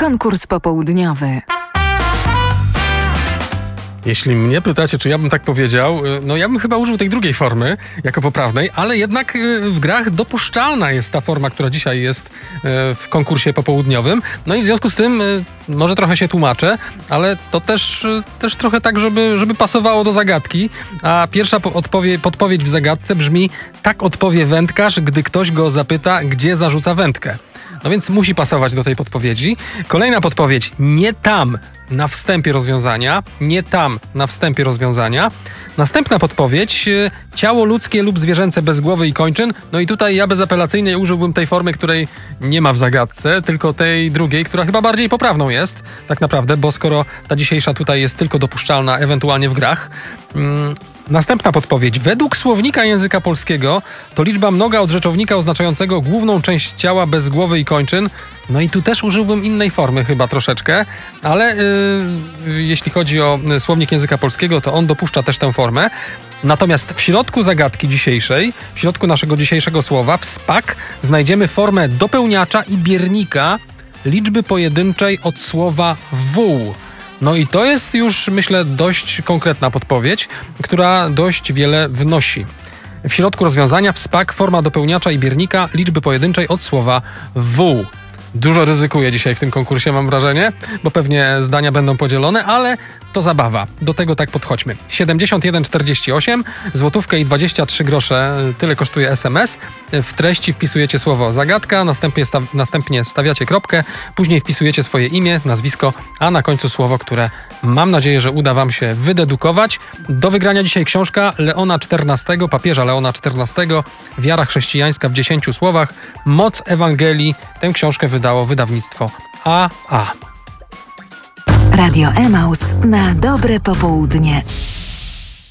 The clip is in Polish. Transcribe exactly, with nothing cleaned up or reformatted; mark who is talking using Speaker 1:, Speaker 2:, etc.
Speaker 1: Konkurs popołudniowy.
Speaker 2: Jeśli mnie pytacie, czy ja bym tak powiedział, no ja bym chyba użył tej drugiej formy jako poprawnej, ale jednak w grach dopuszczalna jest ta forma, która dzisiaj jest w konkursie popołudniowym. No i w związku z tym może trochę się tłumaczę, ale to też, też trochę tak, żeby, żeby pasowało do zagadki. A pierwsza odpowie, podpowiedź w zagadce brzmi: tak odpowie wędkarz, gdy ktoś go zapyta, gdzie zarzuca wędkę. No więc musi pasować do tej podpowiedzi. Kolejna podpowiedź: nie tam na wstępie rozwiązania, nie tam na wstępie rozwiązania. Następna podpowiedź: ciało ludzkie lub zwierzęce bez głowy i kończyn. No i tutaj ja bezapelacyjnie użyłbym tej formy, której nie ma w zagadce, tylko tej drugiej, która chyba bardziej poprawną jest, tak naprawdę, bo skoro ta dzisiejsza tutaj jest tylko dopuszczalna ewentualnie w grach. Hmm. Następna podpowiedź. Według słownika języka polskiego to liczba mnoga od rzeczownika oznaczającego główną część ciała bez głowy i kończyn. No i tu też użyłbym innej formy chyba troszeczkę, ale yy, jeśli chodzi o słownik języka polskiego, to on dopuszcza też tę formę. Natomiast w środku zagadki dzisiejszej, w środku naszego dzisiejszego słowa, w spak, znajdziemy formę dopełniacza i biernika liczby pojedynczej od słowa wół. No i to jest już, myślę, dość konkretna podpowiedź, która dość wiele wnosi. W środku rozwiązania w spak, forma dopełniacza i biernika liczby pojedynczej od słowa wół. Dużo ryzykuję dzisiaj w tym konkursie, mam wrażenie, bo pewnie zdania będą podzielone, ale to zabawa. Do tego tak podchodźmy. siedemdziesiąt jeden czterdzieści osiem, złotówkę i dwadzieścia trzy grosze, tyle kosztuje es em es. W treści wpisujecie słowo zagadka, następnie, sta- następnie stawiacie kropkę, później wpisujecie swoje imię, nazwisko, a na końcu słowo, które mam nadzieję, że uda wam się wydedukować. Do wygrania dzisiaj książka Leona czternastego, papieża Leona czternastego, Wiara chrześcijańska w dziesięciu słowach, Moc Ewangelii. Tę książkę wydało wydawnictwo A A.
Speaker 1: Radio Emaus na dobre popołudnie.